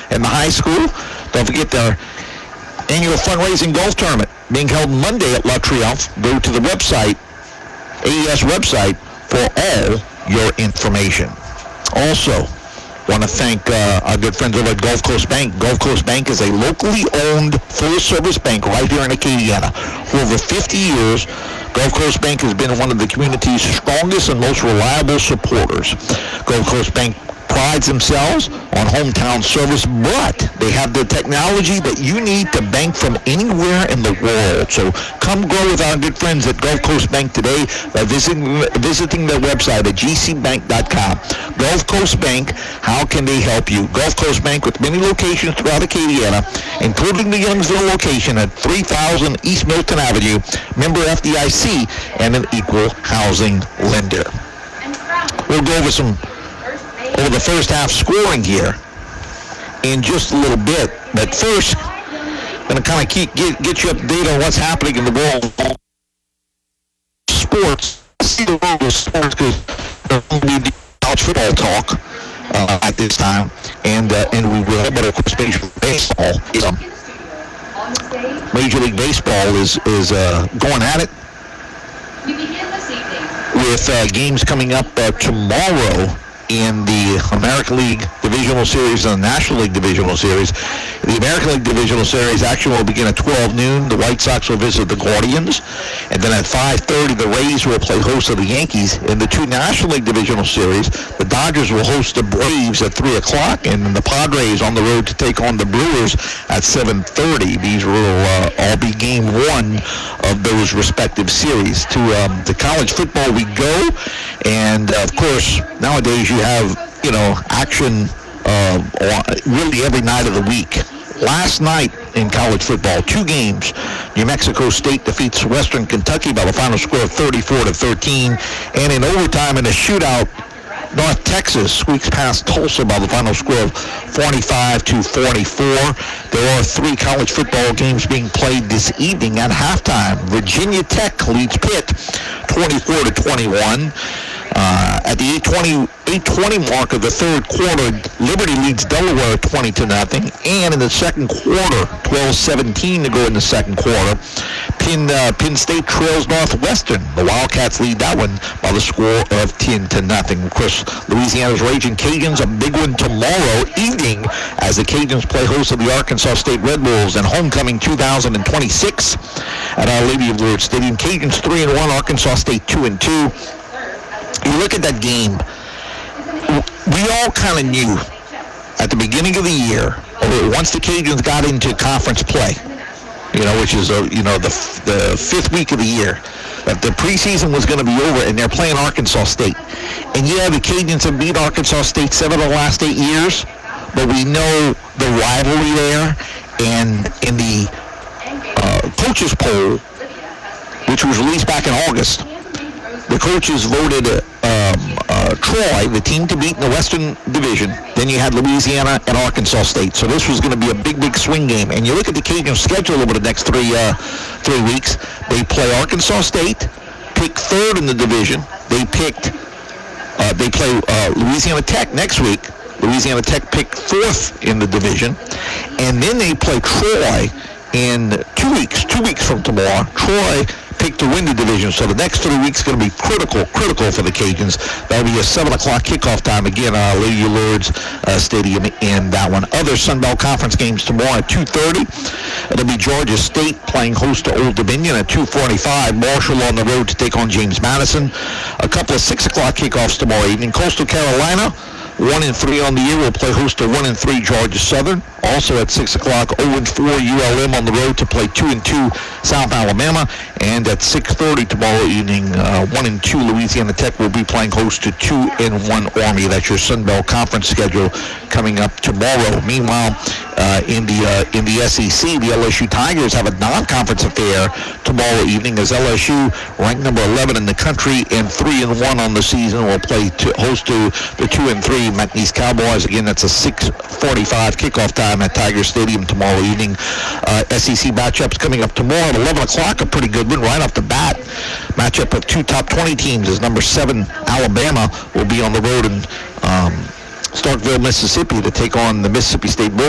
and the high school. Don't forget their annual fundraising golf tournament being held Monday at La Triomphe. Go to the website, AES website, for all your information. Also, want to thank our good friends over at Gulf Coast Bank. Gulf Coast Bank is a locally owned full-service bank right here in Acadiana. For over 50 years, Gulf Coast Bank has been one of the community's strongest and most reliable supporters. Gulf Coast Bank prides themselves on hometown service, but they have the technology that you need to bank from anywhere in the world. So come grow with our good friends at Gulf Coast Bank today by visiting their website at gcbank.com. Gulf Coast Bank, how can they help you? Gulf Coast Bank with many locations throughout Acadiana, including the Youngsville location at 3000 East Milton Avenue, member FDIC, and an equal housing lender. We'll go over the first half scoring here in just a little bit. But first, I'm going to kind of get you up to date on what's happening in the world of sports. See the world of sports because there will be college football talk at this time, and we will. But of course, Major League Baseball is going at it with games coming up tomorrow in the American League Divisional Series and the National League Divisional Series. The American League Divisional Series action will begin at 12 noon. The White Sox will visit the Guardians. And then at 5:30, the Rays will play host to the Yankees. In the two National League Divisional Series, the Dodgers will host the Braves at 3 o'clock, and the Padres on the road to take on the Brewers at 7:30. These will all be game one of those respective series. To college football we go, and of course, nowadays you have, action really every night of the week. Last night in college football, two games. New Mexico State defeats Western Kentucky by the final score of 34-13. And in overtime in a shootout, North Texas squeaks past Tulsa by the final score of 45-44. There are three college football games being played this evening at halftime. Virginia Tech leads Pitt 24-21. At the 8:20 mark of the third quarter, Liberty leads Delaware 20-0, and in the second quarter, 12:17 to go in the second quarter, Penn State trails Northwestern. The Wildcats lead that one by the score of 10-0. Of course, Louisiana's Raging Cajuns, a big one tomorrow evening as the Cajuns play host to the Arkansas State Red Bulls in homecoming 2026 at Our Lady of Lourdes Stadium. Cajuns 3-1, Arkansas State 2-2. You look at that game, we all kind of knew at the beginning of the year, once the Cajuns got into conference play, which is, the fifth week of the year, that the preseason was going to be over, and they're playing Arkansas State. And the Cajuns have beat Arkansas State 7 of the last 8 years, but we know the rivalry there. And in the coaches poll, which was released back in August, the coaches voted Troy, the team to beat in the Western Division. Then you had Louisiana and Arkansas State. So this was going to be a big swing game. And you look at the Cajun schedule over the next three weeks. They play Arkansas State, pick third in the division. They play Louisiana Tech next week. Louisiana Tech picked fourth in the division. And then they play Troy in 2 weeks. 2 weeks from tomorrow. Troy picked to win the division. So the next 3 weeks is going to be critical for the Cajuns. That'll be a 7 o'clock kickoff time again at Lady of Lourdes Stadium in that one. Other Sun Belt Conference games tomorrow at 2:30. It'll be Georgia State playing host to Old Dominion at 2:45. Marshall on the road to take on James Madison. A couple of 6 o'clock kickoffs tomorrow evening. Coastal Carolina, 1-3 on the year, will play host to 1-3 Georgia Southern. Also at 6 o'clock, 0-4 ULM on the road to play 2-2 South Alabama. And at 6:30 tomorrow evening, 1-2 Louisiana Tech will be playing host to 2-1 Army. That's your Sun Belt Conference schedule coming up tomorrow. Meanwhile, in the SEC, the LSU Tigers have a non-conference affair tomorrow evening as LSU, ranked number 11 in the country and 3-1 on the season, will play host to the 2-3 McNeese Cowboys. Again, that's a 6:45 kickoff time at Tiger Stadium tomorrow evening. SEC matchups coming up tomorrow at 11 o'clock, a pretty good one right off the bat. Matchup of two top 20 teams is number 7 Alabama will be on the road in Starkville, Mississippi to take on the Mississippi State Bulldogs.